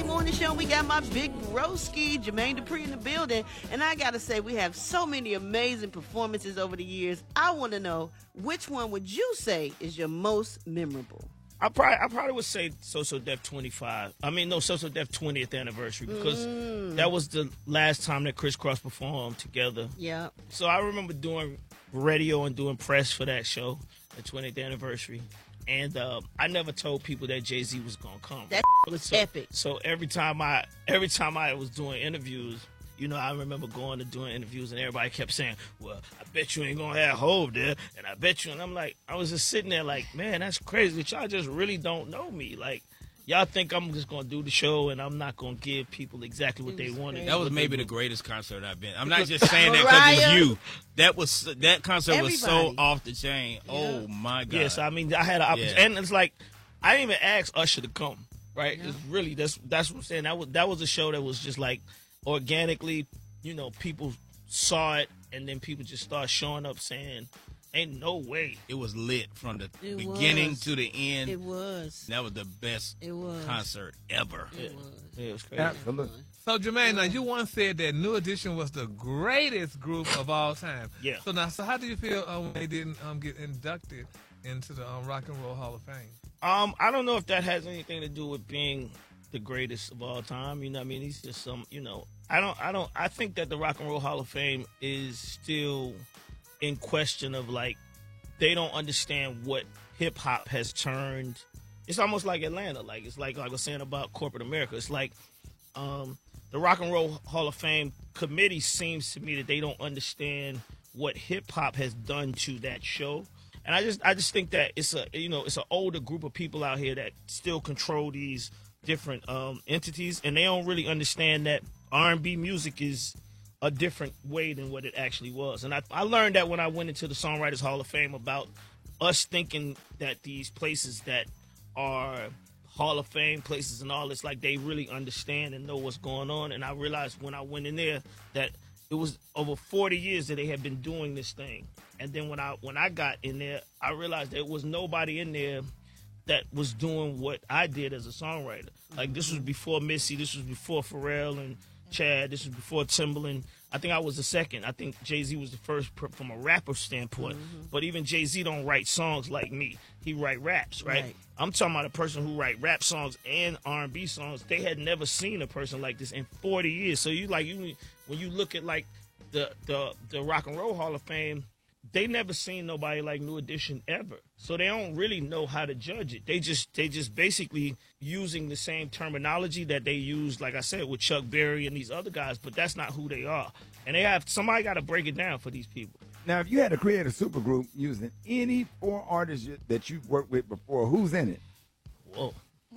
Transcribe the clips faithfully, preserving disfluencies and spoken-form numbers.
Early Morning Show. We got my big broski, Jermaine Dupri, in the building. And I got to say, we have so many amazing performances over the years. I want to know, which one would you say is your most memorable? I probably, I probably would say Social Def twenty-five. I mean, no, Social Def twentieth anniversary, because mm. that was the last time that Criss Cross performed together. Yeah. So I remember doing radio and doing press for that show, the twentieth anniversary. And uh, I never told people that Jay-Z was gonna come. That's so, epic. So every time I, every time I was doing interviews, you know, I remember going to doing interviews, and everybody kept saying, well, I bet you ain't going to have Hov there, and I bet you. And I'm like, I was just sitting there like, man, that's crazy that y'all just really don't know me. Like, y'all think I'm just going to do the show, and I'm not going to give people exactly what they wanted. That was maybe the greatest concert I've been. I'm not just saying that because it's you. That was that concert Everybody. was so off the chain. Yeah. Oh, my God. Yes, I mean, I had an opportunity. Yeah. And it's like, I didn't even ask Usher to come, right? Yeah. It's really, that's that's what I'm saying. That was, that was a show that was just like, organically, you know, people saw it, and then people just start showing up saying, ain't no way. It was lit from the it beginning was. to the end. It was. That was the best it was. concert ever. It yeah. was. Yeah, it was crazy. Absolutely. So, Jermaine, now you once said that New Edition was the greatest group of all time. Yeah. So now, so how do you feel uh, when they didn't um, get inducted into the um, Rock and Roll Hall of Fame? Um, I don't know if that has anything to do with being the greatest of all time. You know what I mean? He's just some, you know, I don't, I don't, I think that the Rock and Roll Hall of Fame is still in question of, like, they don't understand what hip hop has turned. It's almost like Atlanta. Like, it's like, like I was saying about corporate America. It's like, um, the Rock and Roll Hall of Fame committee seems to me that they don't understand what hip hop has done to that show. And I just, I just think that it's a, you know, it's an older group of people out here that still control these different um, entities, and they don't really understand that R and B music is a different way than what it actually was. And I, I learned that when I went into the Songwriters Hall of Fame, about us thinking that these places that are Hall of Fame places and all this, like, they really understand and know what's going on. And I realized when I went in there that it was over forty years that they had been doing this thing. And then when I when I got in there, I realized there was nobody in there that was doing what I did as a songwriter. Like, this was before Missy, this was before Pharrell and Chad, this was before Timbaland. I think I was the second. I think Jay-Z was the first from a rapper standpoint. Mm-hmm. But even Jay-Z don't write songs like me. He write raps, right? right? I'm talking about a person who write rap songs and R and B songs. They had never seen a person like this in forty years. So you like you when you look at, like, the the the Rock and Roll Hall of Fame, they never seen nobody like New Edition ever. So they don't really know how to judge it. They just they just basically using the same terminology that they use, like I said, with Chuck Berry and these other guys, but that's not who they are. And they have somebody got to break it down for these people. Now, if you had to create a supergroup using any four artists that you've worked with before, who's in it? Whoa.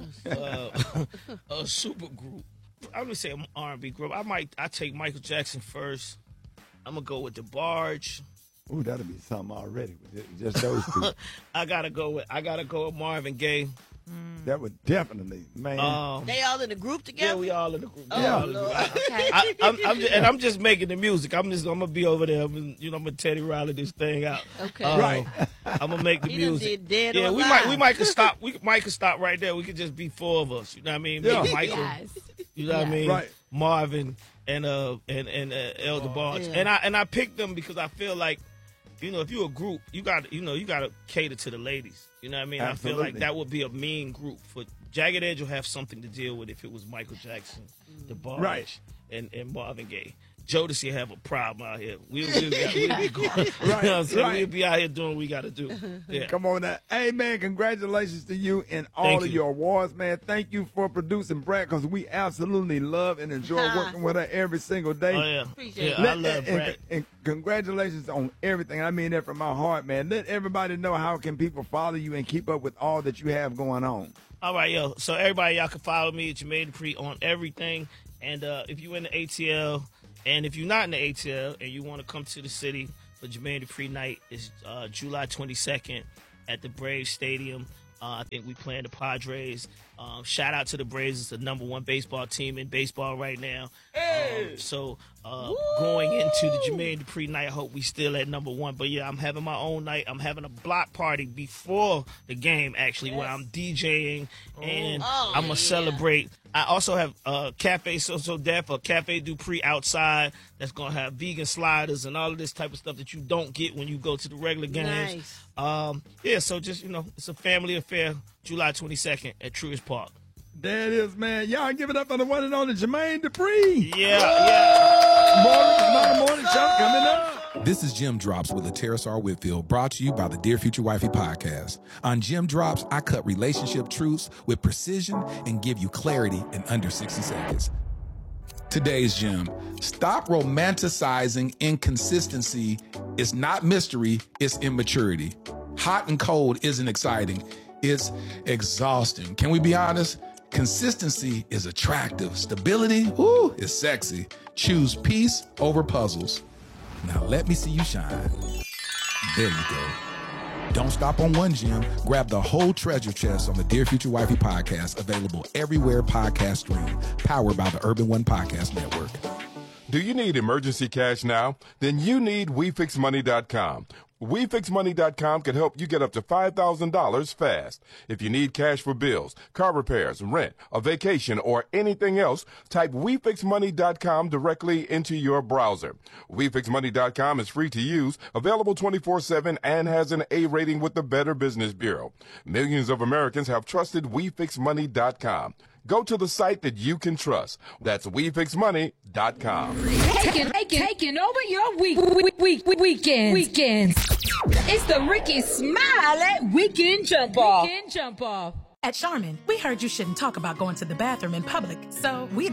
uh, a supergroup. I'm gonna say an R and B group. I might I take Michael Jackson first. I'm gonna go with DeBarge. Ooh, that'll be something already with it, just those two. I gotta go with I gotta go with Marvin Gaye. Mm. That would definitely, man. Um, they all in the group together? Yeah, we all in the group. Oh, yeah, Lord. I, Okay. I, I'm, I'm just, and I'm just making the music. I'm just I'm gonna be over there. I'm, you know, I'm gonna Teddy Riley this thing out. Okay, um, right. I'm gonna make the he music. Did dead yeah, or we alive. might we might could stop. We might could stop right there. We could just be four of us. You know what I mean? Yeah. Me, Michael. Yes. You know what I mean? Right. Marvin and uh and and uh, El DeBarge. Yeah. And I and I picked them because I feel like, you know, if you're a group, you got you know you got to cater to the ladies. You know what I mean? Absolutely. I feel like that would be a mean group. For Jagged Edge will have something to deal with if it was Michael Jackson, DeBarge, Right. and, and Marvin Gaye. Jodeci have a problem out here. We'll, we'll, be, we'll be going. Right, You know what I'm saying? right. We'll be out here doing what we got to do. Yeah. Come on now. Hey, man, congratulations to you and all Thank of you. your awards, man. Thank you for producing Brad, because we absolutely love and enjoy working with her every single day. Oh, yeah. Appreciate yeah, it. I love and, Brad. and congratulations on everything. I mean that from my heart, man. Let everybody know how can people follow you and keep up with all that you have going on. All right, yo. So everybody, y'all can follow me at Jermaine Dupri on everything. And uh, if you're in the A T L, and if you're not in the A T L and you want to come to the city for Jermaine Dupri night, it's uh, July twenty-second at the Braves Stadium. Uh, I think we playing the Padres. Um, shout out to the Braves. It's the number one baseball team in baseball right now. Hey! Um, so uh, going into the Jermaine Dupri night, I hope we still at number one. But, yeah, I'm having my own night. I'm having a block party before the game, actually, Yes. where I'm DJing. And Oh, I'm going yeah. to celebrate I also have uh, Cafe So-So Def or Cafe Dupree outside that's going to have vegan sliders and all of this type of stuff that you don't get when you go to the regular games. Nice. Um, yeah, so just, you know, it's a family affair, July twenty-second at Truist Park. There it is, man. Y'all give it up for the one and only Jermaine Dupri. Yeah, yeah. Morning, morning, morning show coming up. This is Jim Drops with Terrace R. Whitfield, brought to you by the Dear Future Wifey podcast. On Jim Drops, I cut relationship truths with precision and give you clarity in under sixty seconds. Today's gem: stop romanticizing inconsistency. It's not mystery, it's immaturity. Hot and cold isn't exciting, it's exhausting. Can we be honest? Consistency is attractive. Stability, whoo, is sexy. Choose peace over puzzles. Now let me see you shine. There you go. Don't stop on one gem. Grab the whole treasure chest on the Dear Future Wifey podcast, available everywhere podcasts stream, powered by the Urban One Podcast Network. Do you need emergency cash now? Then you need We Fix Money dot com. We Fix Money dot com can help you get up to five thousand dollars fast. If you need cash for bills, car repairs, rent, a vacation, or anything else, type We Fix Money dot com directly into your browser. We Fix Money dot com is free to use, available twenty-four seven, and has an A rating with the Better Business Bureau. Millions of Americans have trusted We Fix Money dot com. Go to the site that you can trust. That's We Fix Money dot com. Taking, taking, taking over your week, week, week, week, weekends. Weekends. It's the Ricky Smiley Weekend Jump Off. Weekend Jump Off. At Charmin, we heard you shouldn't talk about going to the bathroom in public, so we